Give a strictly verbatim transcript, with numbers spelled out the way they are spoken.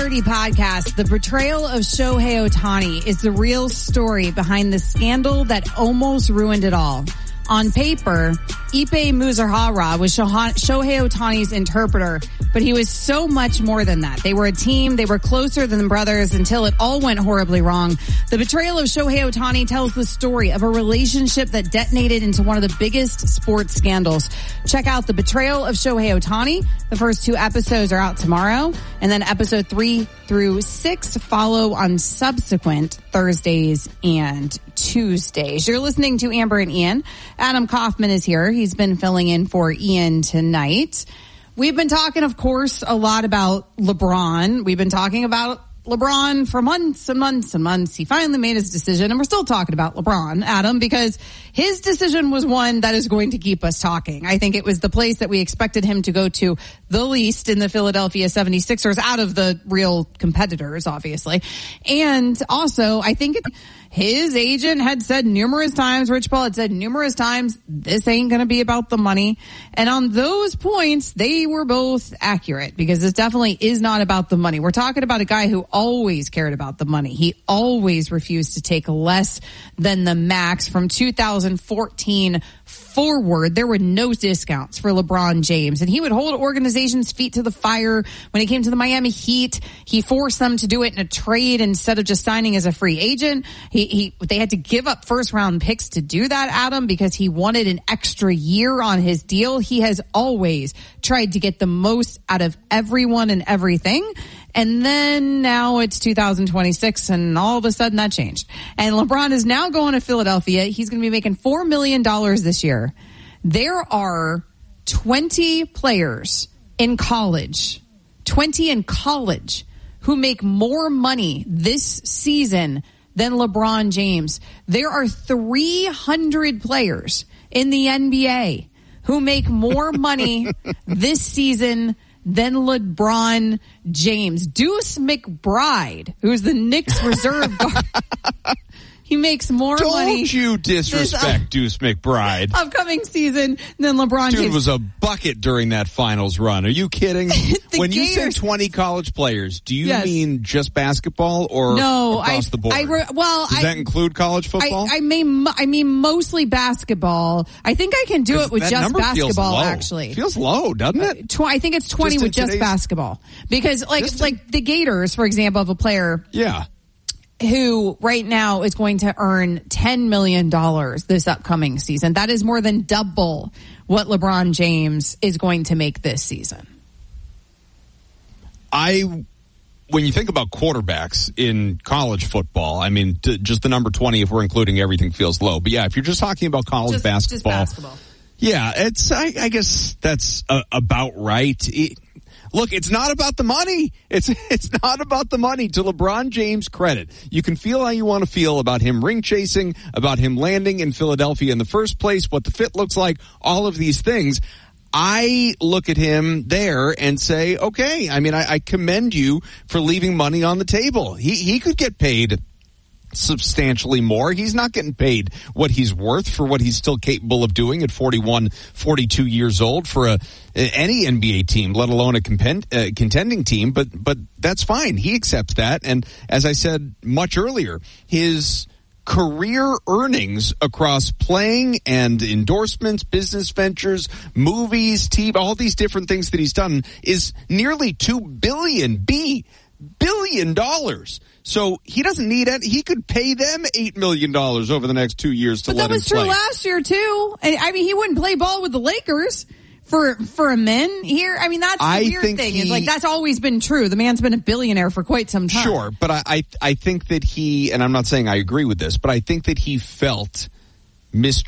thirty podcast, the betrayal of Shohei Ohtani is the real story behind the scandal that almost ruined it all. On paper, Ippei Muzahara was Shohei Ohtani's interpreter, but he was so much more than that. They were a team. They were closer than brothers until it all went horribly wrong. The betrayal of Shohei Ohtani tells the story of a relationship that detonated into one of the biggest sports scandals. Check out The Betrayal of Shohei Ohtani. The first two episodes are out tomorrow, and then episode three through six follow on subsequent Thursdays and Tuesdays. You're listening to Amber and Ian. Adam Kaufman is here. He's been filling in for Ian tonight. We've been talking, of course, a lot about LeBron. We've been talking about LeBron for months and months and months. He finally made his decision, and we're still talking about LeBron, Adam, because his decision was one that is going to keep us talking. I think it was the place that we expected him to go to the least in the Philadelphia seventy-sixers, out of the real competitors, obviously. And also, I think it, his agent had said numerous times, Rich Paul had said numerous times, this ain't going to be about the money. And on those points, they were both accurate, because this definitely is not about the money. We're talking about a guy who always cared about the money. He always refused to take less than the max. From two thousand fourteen forward, there were no discounts for LeBron James, and he would hold organizations' feet to the fire. When it came to the Miami Heat, he forced them to do it in a trade instead of just signing as a free agent. He, he, they had to give up first round picks to do that, Adam, because he wanted an extra year on his deal. He has always tried to get the most out of everyone and everything. And then now it's two thousand twenty-six, and all of a sudden that changed. And LeBron is now going to Philadelphia. He's going to be making four million dollars this year. There are twenty players in college, twenty in college, who make more money this season than LeBron James. There are three hundred players in the N B A who make more money this season than LeBron James. Deuce McBride, who's the Knicks reserve guard, he makes more Don't money. Don't you disrespect this, uh, Deuce McBride. Upcoming season than LeBron Dude James. was a bucket during that finals run. Are you kidding? When Gators, you say twenty college players, do you yes. mean just basketball or no, across I, the board? I, well, Does I, that include college football? I, I mean, I mean mostly basketball. I think I can do it with just basketball. Actually, feels low, doesn't it? Tw- I think it's twenty just with just basketball, because like just like in, the Gators, for example, of a player. Yeah. Who right now is going to earn ten million dollars this upcoming season. That is more than double what LeBron James is going to make this season. I, when you think about quarterbacks in college football, I mean, t- just the number twenty, if we're including everything, feels low. But yeah, if you're just talking about college just, basketball, just basketball. Yeah, it's, I, I guess that's uh, about right. It, Look, it's not about the money. It's it's not about the money. To LeBron James' credit, you can feel how you want to feel about him ring chasing, about him landing in Philadelphia in the first place, what the fit looks like, all of these things. I look at him there and say, okay, I mean, I, I commend you for leaving money on the table. He he could get paid substantially more. He's not getting paid what he's worth for what he's still capable of doing at forty-one, forty-two years old for a any N B A team, let alone a compend, uh, contending team. But but that's fine. He accepts that. And as I said much earlier, his career earnings across playing and endorsements, business ventures, movies, T V, all these different things that he's done is nearly two billion B billion dollars. So he doesn't need it. He could pay them eight million dollars over the next two years to but let him play. That was true last year, too. I mean, he wouldn't play ball with the Lakers for for a min here. I mean, that's the I weird think thing. He, is like, that's always been true. The man's been a billionaire for quite some time. Sure, but I, I, I think that he, and I'm not saying I agree with this, but I think that he felt mistreated